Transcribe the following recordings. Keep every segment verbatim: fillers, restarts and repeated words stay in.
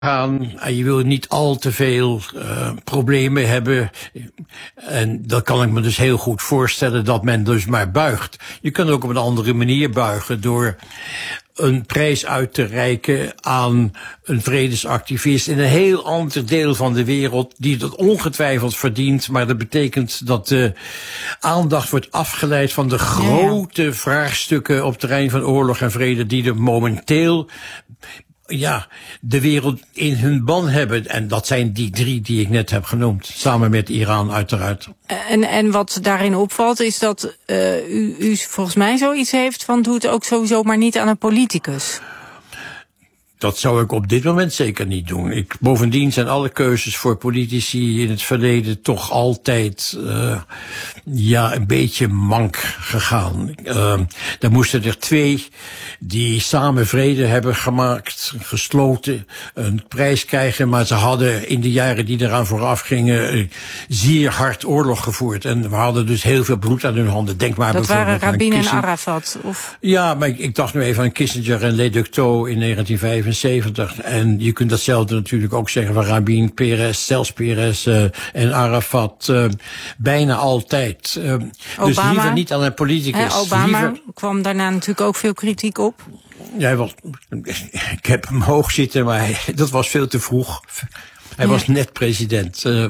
gaan en je wil niet al te veel uh, problemen hebben. En dat kan ik me dus heel goed voorstellen dat men dus maar buigt. Je kan ook op een andere manier buigen door een prijs uit te reiken aan een vredesactivist in een heel ander deel van de wereld die dat ongetwijfeld verdient, maar dat betekent dat de aandacht wordt afgeleid van de grote ja. vraagstukken op het terrein van oorlog en vrede die er momenteel ja, de wereld in hun ban hebben. En dat zijn die drie die ik net heb genoemd. Samen met Iran uiteraard. En, en wat daarin opvalt is dat uh, u, u volgens mij zoiets heeft van doe het ook sowieso maar niet aan een politicus. Dat zou ik op dit moment zeker niet doen. Ik, bovendien zijn alle keuzes voor politici in het verleden toch altijd uh, ja, een beetje mank gegaan. Uh, er moesten er twee die samen vrede hebben gemaakt, gesloten, een prijs krijgen, maar ze hadden in de jaren die eraan vooraf gingen uh, zeer hard oorlog gevoerd. En we hadden dus heel veel bloed aan hun handen. Denk maar dat bijvoorbeeld waren Rabin aan en Kissinger. Arafat? Of? Ja, maar ik, ik dacht nu even aan Kissinger en Le Ductau in negentien vijfenzeventig. En je kunt datzelfde natuurlijk ook zeggen van Rabin, Peres, zelfs Peres uh, en Arafat. Uh, bijna altijd. Uh, dus liever niet aan een politicus. He, Obama liever kwam daarna natuurlijk ook veel kritiek op. Ja, was, ik heb hem hoog zitten, maar hij, dat was veel te vroeg. Hij ja. was net president. Uh,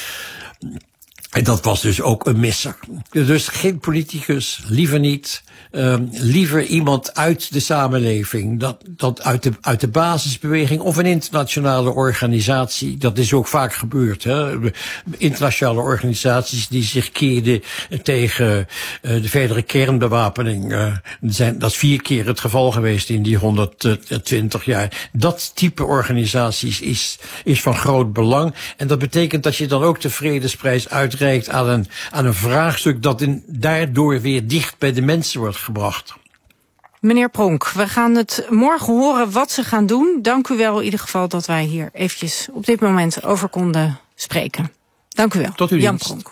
en dat was dus ook een misser. Dus geen politicus, liever niet. Uh, liever iemand uit de samenleving, dat, dat uit, de, uit de basisbeweging of een internationale organisatie. Dat is ook vaak gebeurd. Hè? Internationale organisaties die zich keerden tegen uh, de verdere kernbewapening. Uh, zijn, dat is vier keer het geval geweest in die honderdtwintig jaar. Dat type organisaties is, is van groot belang. En dat betekent dat je dan ook de Vredesprijs uitreikt aan een, aan een vraagstuk dat in, daardoor weer dicht bij de mensen wordt gebracht. Meneer Pronk, we gaan het morgen horen wat ze gaan doen. Dank u wel in ieder geval dat wij hier eventjes op dit moment over konden spreken. Dank u wel, Tot uw Jan dienst. Pronk.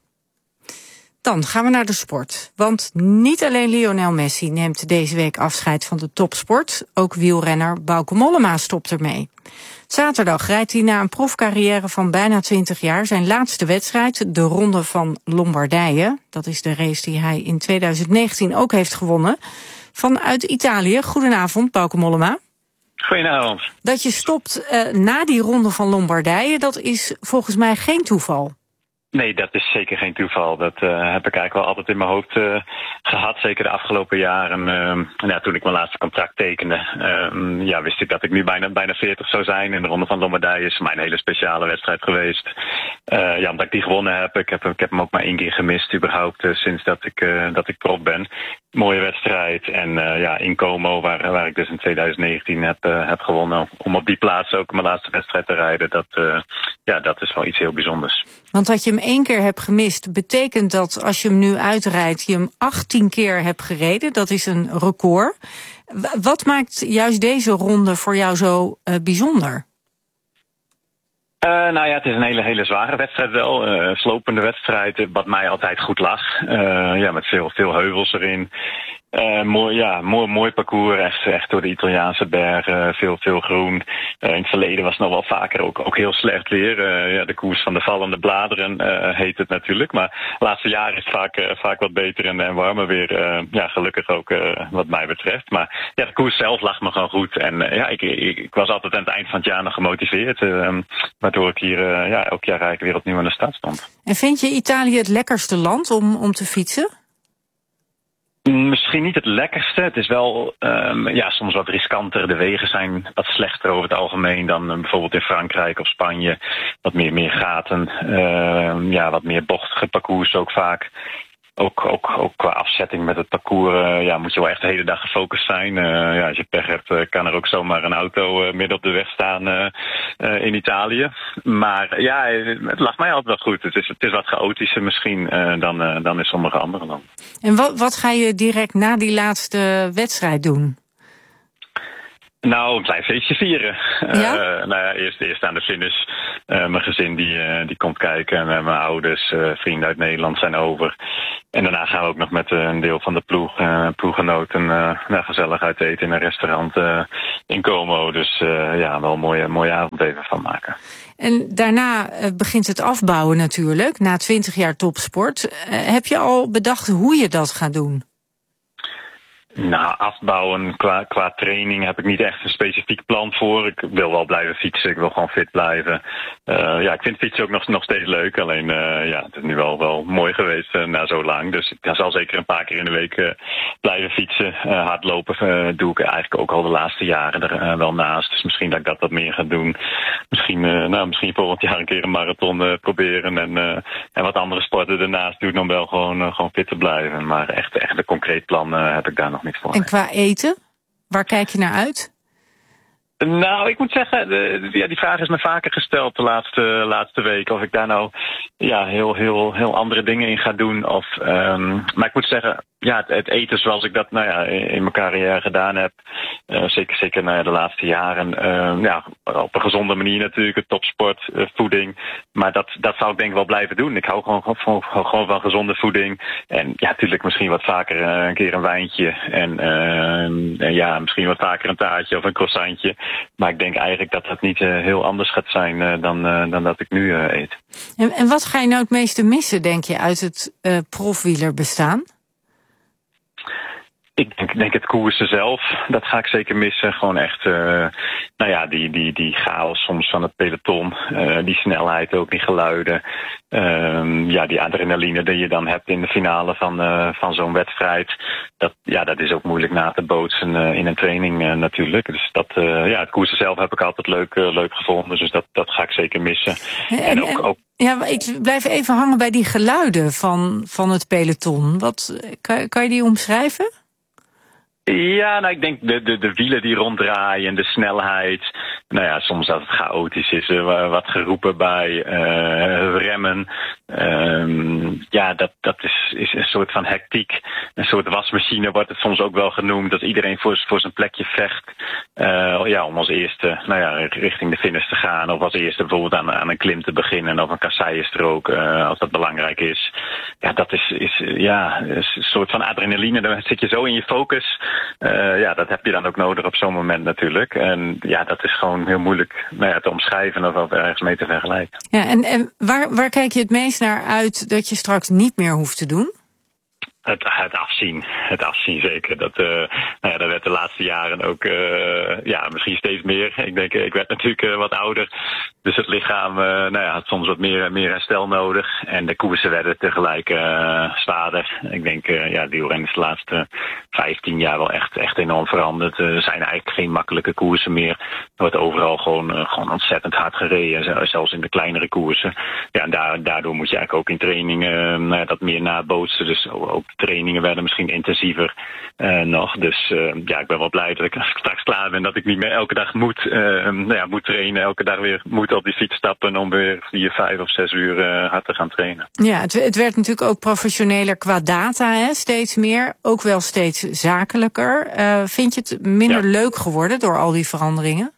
Dan gaan we naar de sport. Want niet alleen Lionel Messi neemt deze week afscheid van de topsport. Ook wielrenner Bauke Mollema stopt ermee. Zaterdag rijdt hij na een profcarrière van bijna twintig jaar zijn laatste wedstrijd, de Ronde van Lombardije. Dat is de race die hij in tweeduizend negentien ook heeft gewonnen. Vanuit Italië. Goedenavond, Bauke Mollema. Goedenavond. Dat je stopt uh, na die Ronde van Lombardije, dat is volgens mij geen toeval. Nee, dat is zeker geen toeval. Dat uh, heb ik eigenlijk wel altijd in mijn hoofd uh, gehad, zeker de afgelopen jaren. Uh, ja, toen ik mijn laatste contract tekende, uh, ja, wist ik dat ik nu bijna, bijna veertig zou zijn. En de Ronde van Lombardije is voor mij een hele speciale wedstrijd geweest. Uh, ja, omdat ik die gewonnen heb. Ik heb, ik heb hem ook maar één keer gemist, überhaupt, uh, sinds dat ik, uh, dat ik prof ben. Mooie wedstrijd. En uh, ja, in Como, waar, waar ik dus in tweeduizend negentien heb, uh, heb gewonnen. Om op die plaats ook mijn laatste wedstrijd te rijden, dat, uh, ja, dat is wel iets heel bijzonders. Want dat je hem één keer hebt gemist, betekent dat als je hem nu uitrijdt, je hem achttien keer hebt gereden. Dat is een record. Wat maakt juist deze ronde voor jou zo uh, bijzonder? Uh, nou ja, het is een hele, hele zware wedstrijd wel. Uh, slopende wedstrijd, wat mij altijd goed lag. Uh, ja, met veel, veel heuvels erin. Uh, mooi, ja, mooi, mooi parcours, echt, echt door de Italiaanse bergen, veel, veel groen. Uh, in het verleden was het nog wel vaker ook, ook heel slecht weer. Uh, ja, de koers van de vallende bladeren uh, heet het natuurlijk. Maar de laatste jaren is het vaak, uh, vaak wat beter en, en warmer weer. Uh, ja, gelukkig ook uh, wat mij betreft. Maar ja, de koers zelf lag me gewoon goed. En uh, ja, ik, ik, ik was altijd aan het eind van het jaar nog gemotiveerd. Uh, waardoor ik hier uh, ja, elk jaar eigenlijk weer opnieuw aan de start stond. En vind je Italië het lekkerste land om, om te fietsen? Misschien niet het lekkerste. Het is wel um, ja, soms wat riskanter. De wegen zijn wat slechter over het algemeen dan uh, bijvoorbeeld in Frankrijk of Spanje. Wat meer, meer gaten. Uh, ja, wat meer bochtige parcours ook vaak. Ook, ook, ook qua afzetting met het parcours uh, ja, moet je wel echt de hele dag gefocust zijn. Uh, ja, als je pech hebt, uh, kan er ook zomaar een auto uh, midden op de weg staan uh, uh, in Italië. Maar uh, ja, het lag mij altijd wel goed. Het is, het is wat chaotischer misschien uh, dan, uh, dan in sommige andere landen. En wat, wat ga je direct na die laatste wedstrijd doen? Nou, een klein feestje vieren. Ja? Uh, nou ja, eerst, eerst aan de finish. Uh, mijn gezin die, uh, die komt kijken. En uh, mijn ouders, uh, vrienden uit Nederland zijn over. En daarna gaan we ook nog met uh, een deel van de ploeg, uh, ploeggenoten, uh, nou, gezellig uit eten in een restaurant uh, in Como. Dus uh, ja, wel een mooie, mooie avond even van maken. En daarna uh, begint het afbouwen natuurlijk, na twintig jaar topsport. Uh, heb je al bedacht hoe je dat gaat doen? Nou, afbouwen qua, qua training heb ik niet echt een specifiek plan voor. Ik wil wel blijven fietsen, ik wil gewoon fit blijven. Uh, ja, ik vind fietsen ook nog, nog steeds leuk. Alleen, uh, ja, het is nu wel, wel mooi geweest uh, na zo lang. Dus ik zal zeker een paar keer in de week uh, blijven fietsen. Uh, hardlopen uh, doe ik eigenlijk ook al de laatste jaren er uh, wel naast. Dus misschien dat ik dat wat meer ga doen. Misschien, uh, nou, misschien volgend jaar een keer een marathon uh, proberen. En, uh, en wat andere sporten ernaast doen om wel gewoon, uh, gewoon fit te blijven. Maar echt, echt een concreet plan uh, heb ik daar nog niet voor. En qua eten, waar kijk je naar uit? Nou, ik moet zeggen, de, ja, die vraag is me vaker gesteld de laatste, laatste week. Of ik daar nou ja, heel, heel, heel andere dingen in ga doen. Of, um, maar ik moet zeggen, ja, het, het eten zoals ik dat nou ja, in mijn carrière gedaan heb. Uh, zeker zeker nou ja, de laatste jaren. Uh, ja, op een gezonde manier natuurlijk, topsport, uh, voeding. Maar dat, dat zou ik denk ik wel blijven doen. Ik hou gewoon, gewoon, gewoon van gezonde voeding. En ja, natuurlijk misschien wat vaker uh, een keer een wijntje. En, uh, en ja, misschien wat vaker een taartje of een croissantje. Maar ik denk eigenlijk dat dat niet uh, heel anders gaat zijn uh, dan, uh, dan dat ik nu uh, eet. En, en wat ga je nou het meeste missen, denk je, uit het uh, profwielerbestaan? Ik denk, denk het koersen zelf, dat ga ik zeker missen. Gewoon echt, uh, nou ja, die, die, die chaos soms van het peloton. Uh, die snelheid ook, die geluiden. Uh, ja, die adrenaline die je dan hebt in de finale van, uh, van zo'n wedstrijd. Dat, ja, dat is ook moeilijk na te bootsen uh, in een training uh, natuurlijk. Dus dat, uh, ja, het koersen zelf heb ik altijd leuk, uh, leuk gevonden. Dus dat, dat ga ik zeker missen. En, en ook, ook ja, ik blijf even hangen bij die geluiden van, van het peloton. Wat, kan, kan je die omschrijven? Ja, nou, ik denk de, de, de wielen die ronddraaien en de snelheid. Nou ja, soms als het chaotisch is, er wat geroepen bij, uh, remmen. Um, ja, dat, dat is, is een soort van hectiek. Een soort wasmachine wordt het soms ook wel genoemd. Dat iedereen voor, voor zijn plekje vecht. Uh, ja, om als eerste nou ja, richting de finish te gaan. Of als eerste bijvoorbeeld aan, aan een klim te beginnen. Of een kasseienstrook, uh, als dat belangrijk is. Ja, dat is, is, ja, is een soort van adrenaline. Dan zit je zo in je focus. Uh, ja, dat heb je dan ook nodig op zo'n moment natuurlijk. En ja, dat is gewoon heel moeilijk nou ja, te omschrijven of, of ergens mee te vergelijken. Ja, en, en waar, waar kijk je het meest naar uit dat je straks niet meer hoeft te doen? Het, het afzien, het afzien zeker. Dat, uh, nou ja, dat werd de laatste jaren ook, uh, ja, misschien steeds meer. Ik denk, ik werd natuurlijk uh, wat ouder, dus het lichaam, uh, nou ja, had soms wat meer, meer herstel nodig. En de koersen werden tegelijk uh, zwaarder. Ik denk, uh, ja, wielrennen is de laatste vijftien jaar wel echt, echt enorm veranderd. Uh, er zijn eigenlijk geen makkelijke koersen meer. Er wordt overal gewoon, uh, gewoon ontzettend hard gereden, zelfs in de kleinere koersen. Ja, en daar, daardoor moet je eigenlijk ook in trainingen uh, dat meer nabootsen. Dus ook trainingen werden misschien intensiever uh, nog. Dus uh, ja, ik ben wel blij dat ik als ik straks klaar ben, dat ik niet meer elke dag moet, uh, nou ja, moet trainen. Elke dag weer moet op die fiets stappen om weer vier, vijf of zes uur uh, hard te gaan trainen. Ja, het, het werd natuurlijk ook professioneler qua data, hè, steeds meer. Ook wel steeds zakelijker. Uh, vind je het minder ja. leuk geworden door al die veranderingen?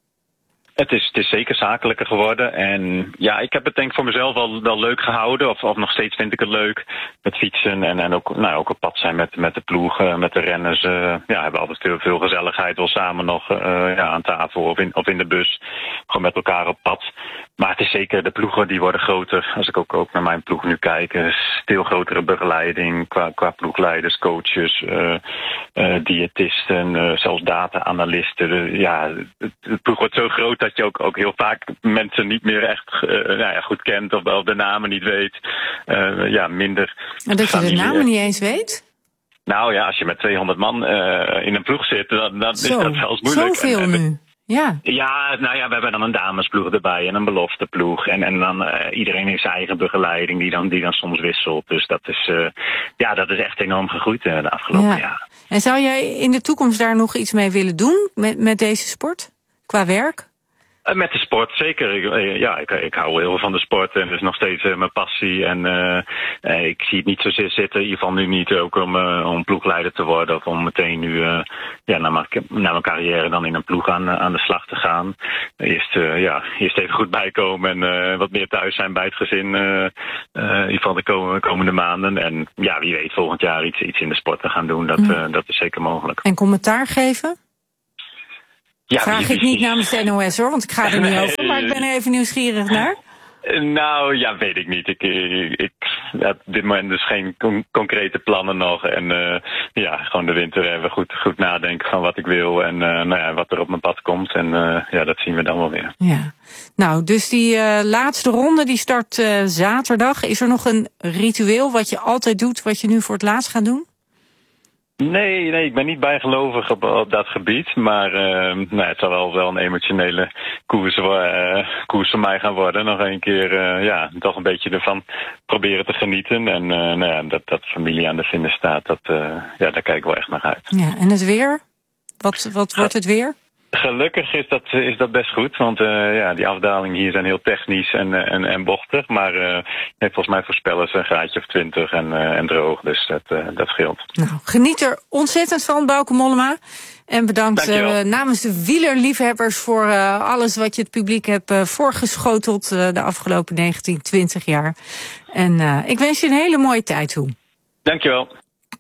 Het is, het is zeker zakelijker geworden. En ja, ik heb het denk ik voor mezelf wel, wel leuk gehouden. Of, of nog steeds vind ik het leuk. Met fietsen en, en ook, nou, ook op pad zijn met, met de ploegen, met de renners. Uh, ja, hebben altijd veel, veel gezelligheid. Wel samen nog uh, ja, aan tafel of in, of in de bus. Gewoon met elkaar op pad. Maar het is zeker, de ploegen die worden groter. Als ik ook, ook naar mijn ploeg nu kijk. Is veel grotere begeleiding qua, qua ploegleiders, coaches, uh, uh, diëtisten, uh, zelfs data-analysten. Uh, ja, het, het ploeg wordt zo groot dat je ook, ook heel vaak mensen niet meer echt uh, nou ja, goed kent of, of de namen niet weet. Uh, ja, minder. En dat je de namen niet eens weet? Nou ja, als je met tweehonderd man uh, in een ploeg zit, dan, dan Zo, is dat zelfs moeilijk. Zoveel en, en, nu? Ja. Ja, nou ja, we hebben dan een damesploeg erbij en een belofteploeg. En, en dan uh, iedereen heeft zijn eigen begeleiding die dan, die dan soms wisselt. Dus dat is, uh, ja, dat is echt enorm gegroeid uh, de afgelopen ja. jaren. En zou jij in de toekomst daar nog iets mee willen doen met, met deze sport? Qua werk? Met de sport, zeker. Ik, ja, ik, ik hou heel veel van de sport en dat is nog steeds uh, mijn passie. En uh, ik zie het niet zozeer zitten, in ieder geval nu niet, ook om, uh, om ploegleider te worden. Of om meteen nu uh, ja, na, mijn, na mijn carrière dan in een ploeg aan, aan de slag te gaan. Eerst, uh, ja, eerst even goed bijkomen en uh, wat meer thuis zijn bij het gezin. Uh, uh, in ieder geval de komende, komende maanden. En ja, wie weet volgend jaar iets, iets in de sport te gaan doen. Dat, mm. uh, dat is zeker mogelijk. En commentaar geven? Ja, Vraag ik niet namens de N O S hoor, want ik ga er niet over, maar ik ben er even nieuwsgierig naar. Nou, ja, weet ik niet. Ik, ik, ik heb op dit moment dus geen con- concrete plannen nog. En uh, ja, gewoon de winter even goed, goed nadenken van wat ik wil en uh, nou ja, wat er op mijn pad komt. En uh, ja, dat zien we dan wel weer. Ja. Nou, dus die uh, laatste ronde die start uh, zaterdag. Is er nog een ritueel wat je altijd doet, wat je nu voor het laatst gaat doen? Nee, nee, ik ben niet bijgelovig op, op dat gebied. Maar uh, nou, het zal wel, wel een emotionele koers, uh, koers voor mij gaan worden. Nog een keer, uh, ja, toch een beetje ervan proberen te genieten. En uh, nou ja, dat, dat familie aan de finish staat, dat, uh, ja, daar kijk ik wel echt naar uit. Ja, en het weer? Wat, wat wordt het weer? Gelukkig is dat, is dat best goed, want uh, ja, die afdalingen hier zijn heel technisch en, en, en bochtig. Maar uh, volgens mij voorspellen ze een graadje of twintig en, uh, en droog, dus dat, uh, dat scheelt. Nou, geniet er ontzettend van, Bauke Mollema. En bedankt uh, namens de wielerliefhebbers voor uh, alles wat je het publiek hebt uh, voorgeschoteld uh, de afgelopen negentien, twintig jaar. En uh, ik wens je een hele mooie tijd toe. Dankjewel.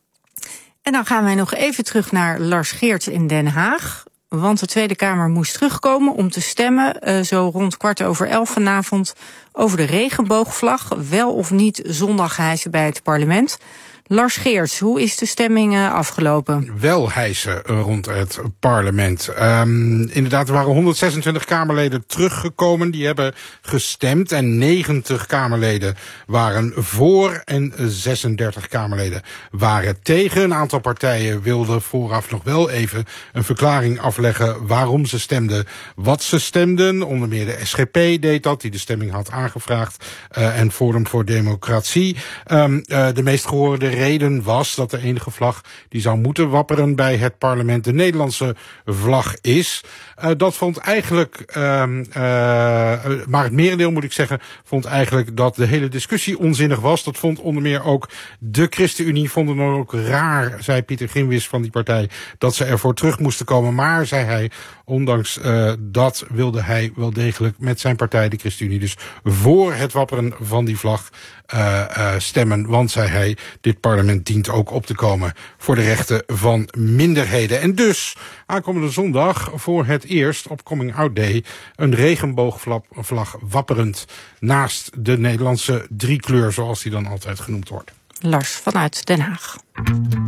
En dan gaan wij nog even terug naar Lars Geerts in Den Haag. Want de Tweede Kamer moest terugkomen om te stemmen, uh, zo rond kwart over elf vanavond, over de regenboogvlag. Wel of niet zondag hijsen bij het parlement. Lars Geerts, hoe is de stemming uh, afgelopen? Wel hijsen rond het parlement. Um, inderdaad, er waren honderdzesentwintig Kamerleden teruggekomen. Die hebben gestemd en negentig Kamerleden waren voor en zesendertig Kamerleden waren tegen. Een aantal partijen wilden vooraf nog wel even een verklaring afleggen waarom ze stemden, wat ze stemden. Onder meer de S G P deed dat, die de stemming had aangevraagd. Uh, en Forum voor Democratie. Um, uh, de meest gehoorde reden was dat de enige vlag die zou moeten wapperen bij het parlement de Nederlandse vlag is. Uh, dat vond eigenlijk, uh, uh, maar het merendeel moet ik zeggen, vond eigenlijk dat de hele discussie onzinnig was. Dat vond onder meer ook de ChristenUnie, vonden het ook raar, zei Pieter Grimwis van die partij, dat ze ervoor terug moesten komen. Maar, zei hij, ondanks uh, dat wilde hij wel degelijk met zijn partij, de ChristenUnie, dus voor het wapperen van die vlag uh, uh, stemmen. Want, zei hij, dit parlement dient ook op te komen voor de rechten van minderheden. En dus, aankomende zondag, voor het eerst op Coming Out Day, een regenboogvlag wapperend naast de Nederlandse driekleur, zoals die dan altijd genoemd wordt. Lars vanuit Den Haag.